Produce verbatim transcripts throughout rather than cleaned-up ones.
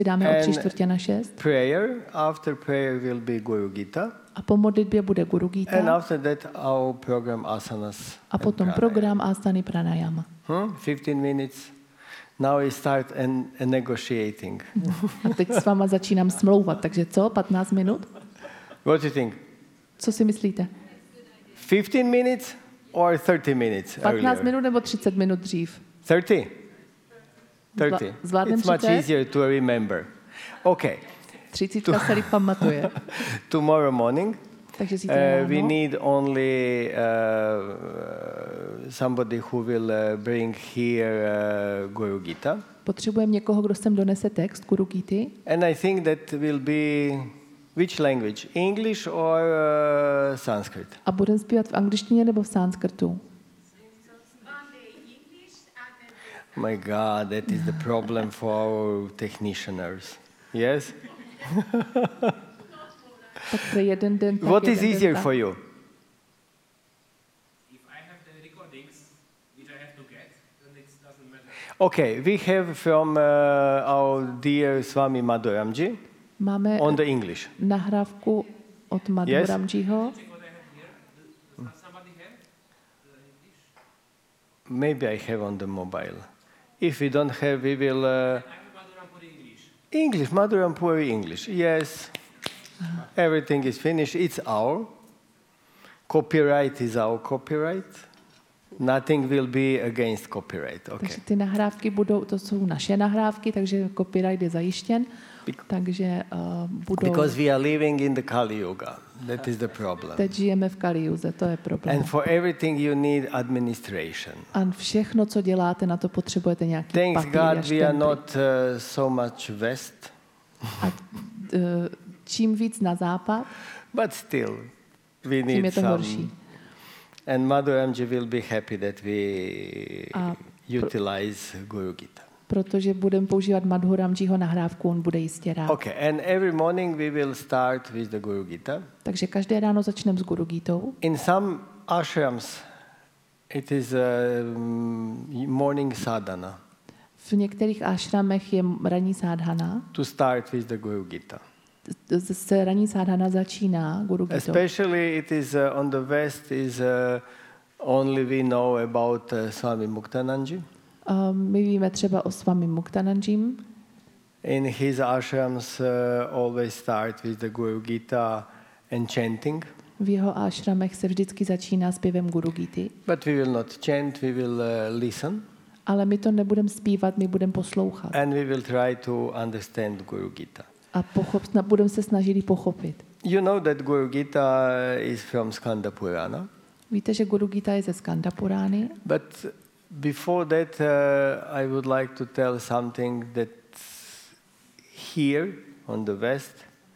Dáme o tři čtvrtě na šest. Prayer. After prayer will be Guru Gita. A po modlitbě bude Guru Gita. And after that our program asanas. A potom program asany pranayama. Hmm? fifteen minutes. Now we start an, a negotiating. A teď s váma začínám smlouvat, takže co? patnáct minut? What do you think? Co si myslíte? fifteen minutes or thirty minutes patnáct earlier? minut nebo třicet minut dřív? thirty? thirty. Zvládnem It's much třicet? easier to remember. Okay. Třicítka se líp pamatuje. Tomorrow morning, Takže zítra uh, ráno. we need only uh, somebody who will uh, bring here uh, Guru Gita. Potřebujeme někoho, kdo sem donese text Guru Gity. And I think that will be which language? English or uh, Sanskrit? A budeme zpívat v angličtině nebo v sanskrtu? My God, that is the problem for our technicians. Yes? Tak pro jeden den, tak What jeden is den easier tak. for you? If I have the recordings which I have to get, then it doesn't matter. Okay, we have from uh, our dear Swami Madhuramji Máme on the English. nahrávku od Madhuramjiho. Maybe I have on the mobile. If we don't have, we will... Uh, English, Madhurampuri English. Yes. Everything is finished. It's our. Copyright is our copyright. Nothing will be against copyright. Okay. Takže ty nahrávky budou, to jsou naše nahrávky, takže copyright je zajištěn. Takže uh, budou... Because we are living in the Kali Yuga. That is the problem. Teď žijeme v Kali Yuze, to je problém. And for everything you need administration. A všechno, co děláte, na to potřebujete nějaký Thanks papír a God we are štemply. not uh, so much west. A uh, čím víc na západ, But still, we tím je need to some... horší. And Madhuramji will be happy that we A utilize Guru Gita. protože budeme používat Madhuramjiho nahrávku, on bude jistě rád. Okay, and every morning we will start with the Guru Gita. Takže každé ráno začneme s Guru Gitou. In some ashrams, it is a morning sadhana V některých ashramech je ranní sádhana. to start with the Guru Gita. Se ranní sádhana začíná Guru Gitou. Especially it is uh, on the west is uh, only we know about uh, Swami Muktanandji. Uh, my víme třeba o Swami Muktanandjim. In his ashrams uh, always start with the Guru Gita and chanting. V jeho ashramech se vždycky začíná zpěvem Guru Gity. But we will not chant, we will uh, listen. Ale my to nebudeme zpívat, my budeme poslouchat. And we will try to understand Guru Gita. A pochop, budeme se snažit ji pochopit. You know that Guru Gita is from Skanda Purana. Víte, že Guru Gita je ze Skanda Purány? But before that, uh, I would like to tell something that here on the West,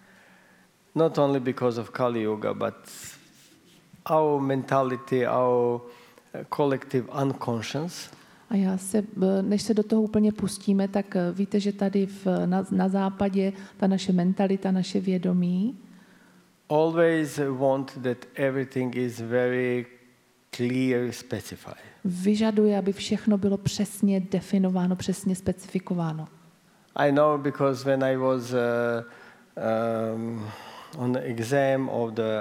not only because of Kali Yuga, but our mentality, our collective unconscious. A já se, než se do toho úplně pustíme, tak víte, že tady v, na, na západě ta naše mentalita, naše vědomí always want that everything is very clear, specified. vyžaduje, aby všechno bylo přesně definováno, přesně specifikováno. I know because when I was uh, um, on the exam of the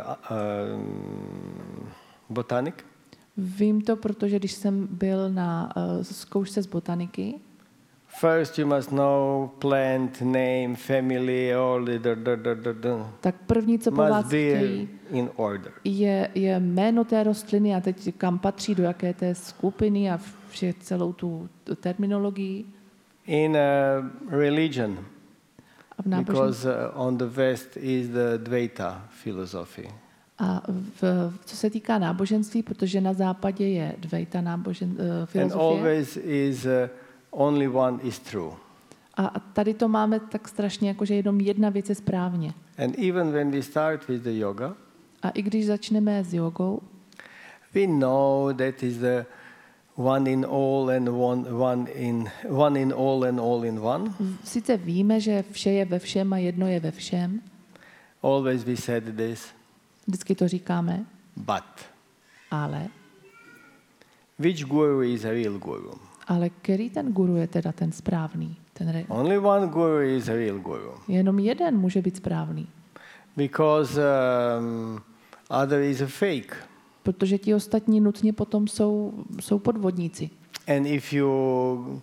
um, botanic, Vím to, protože když jsem byl na uh, zkoušce z botaniky, first you must know plant, name, family, all the da, da, da, da, da. tak první, co po vás Must be chtějí, in order. je, je jméno té rostliny a teď kam patří, do jaké té skupiny a vše, celou tu, tu terminologii. In uh, religion, A v náboženství. because uh, on the West is the Dvaita philosophy. A v, co se týká náboženství, protože na západě je dvejta nábožen, uh, And filozofie. always is uh, only one is true. A tady to máme tak strašně, jako že jenom jedna věc je správně. And even when we start with the yoga, A i když začneme s jogou, we know that is the one in all and one, one, in, one in all and all in one. sice víme, že vše je ve všem a jedno je ve všem, Always we said this, vždycky to říkáme, but ale, which guru is a real guru? ale který ten guru je teda ten správný? Ten re- Only one guru is a real guru. jenom jeden může být správný, Because um, other is a fake. protože ti ostatní nutně potom jsou, jsou podvodníci. And if you uh,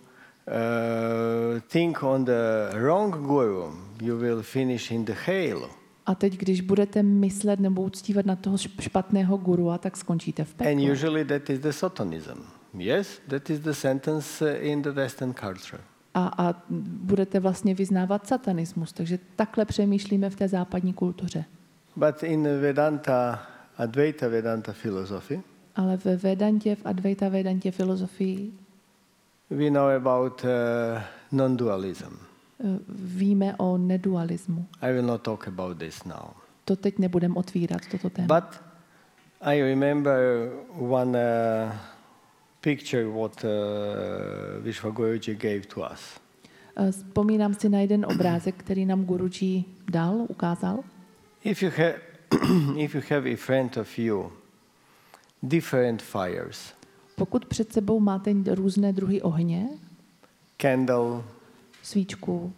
think on the wrong guru, you will finish in the hell. A teď, když budete myslet nebo uctívat na toho špatného gurua, tak skončíte v And pekle. usually that is the Satanism. Yes, that is the sentence uh, in the Western culture. A, a budete vlastně vyznávat satanismus. Takže takhle přemýšlíme v té západní kultuře. But in Vedanta, Advaita Vedanta philosophy, Ale ve Vedantě, v Advaita Vedantě filozofii we know about uh, non-dualism. eh, víme o nedualismu. I will not talk about this now. To teď nebudem otvírat, toto téma. But I remember one uh, picture what uh, Vishwaguruji gave to us. Eh, Vzpomínám si na jeden obrázek, který nám Guruji dal, ukázal. If you have, if you have in front of you different fires, Pokud před sebou máte různé druhy ohně, candle, svíčku,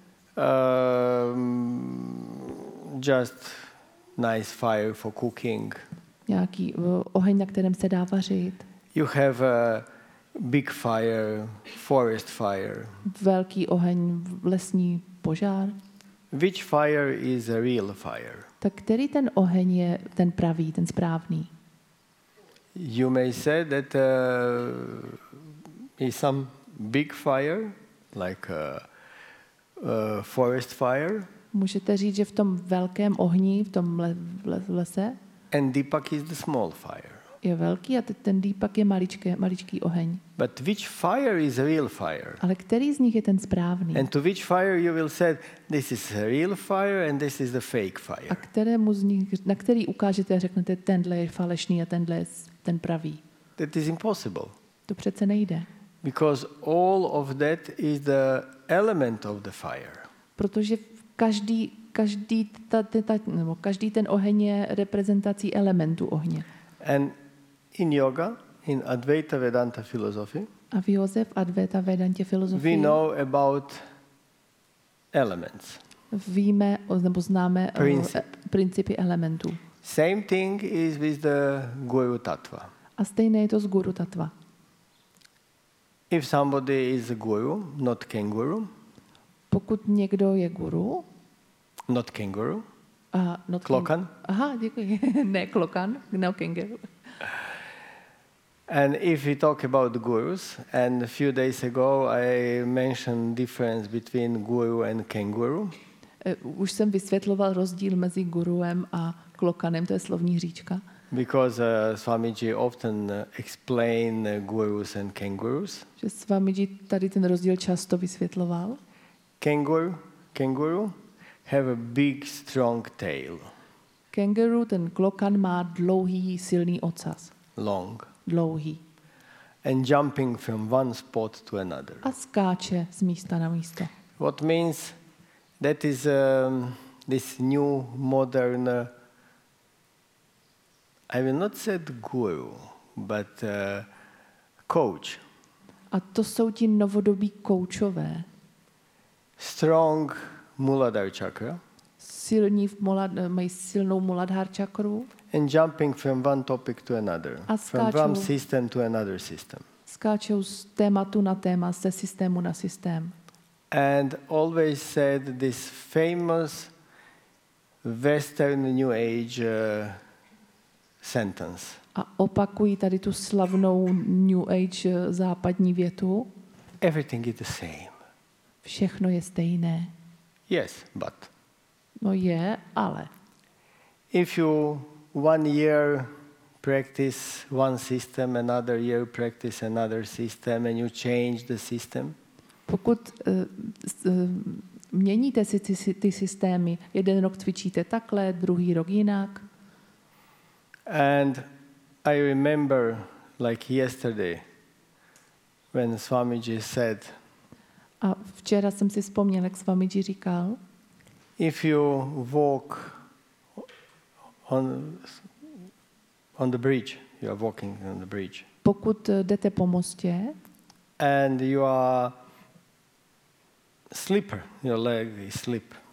um, just nice fire for cooking. nějaký eh, oheň, na kterém se dá vařit, You have a big fire, forest fire. velký oheň, lesní požár, Which fire is a real fire? tak který ten oheň je ten pravý, ten správný? You may say that uh, is some big fire, like a, a forest fire, Můžete říct, že v tom velkém ohni, v tom le, v le- v lese, and Deepak is the small fire. je velký a teď ten dýpak je maličké, maličký oheň. But which fire is a real fire? Ale který z nich je ten správný? And to which fire you will say, this is a real fire and this is the fake A fire? kterému z nich, na který ukážete a řeknete, tenhle je falešný a tenhle je ten pravý? That is impossible. To přece nejde. Because all of that is the element of the fire. Protože každý, každý, ta, ta, ta, nebo každý ten oheň je reprezentací elementu ohně. And in yoga, in Advaita Vedanta philosophy, A v Josef Advaita Vedantě we filozofii know about elements. víme o- nebo známe o, Princip. e, principy elementů. Same thing is with the Guru Tattva. A stejné je to s Guru Tattva. If somebody is a guru, not kenguru, Pokud někdo je guru, not kangaroo, a not klokan, Aha, děkuji. ne klokan, no kangaroo. and if we talk about gurus, and a few days ago I mentioned difference between guru and kangaroo, E, Už jsem vysvětloval rozdíl mezi guruem a klokanem, to je slovní hříčka. because uh, Swamiji often uh, explain uh, gurus and kangaroos. Že s vámi tady ten rozdíl často vysvětloval. Kangaroo, kangaroo have a big strong tail, Kangaroo, ten klokan má dlouhý, silný ocas. long, Dlouhý. and jumping from one spot to another. A skáče z místa na místo. What means that is um, this new modern, uh, I will not say guru, but uh, coach. A to jsou ti novodobí koučové. Strong Muladhara chakra Silní v mulad, mají silnou muladhár čakru. and jumping from one topic to another, A from one skáčou. system to another system. Skáčou z tématu na téma, ze systému na systém. And always said this famous Western New Age uh, sentence. A opakují tady tu slavnou New Age eh, západní větu. Everything is the same. Všechno je stejné. Yes, but No je, ale. if you one year practice one system, another year practice another system, and you change the system, Pokud uh, s, uh, měníte si ty, ty systémy, jeden rok cvičíte takhle, druhý rok jinak. and I remember like yesterday when Swamiji said, A včera jsem si vzpomněl, jak Swamiji říkal, if you walk on on the bridge, you are walking on the bridge, pokud eh, jdete po mostě and you are slipper, your leg is slip.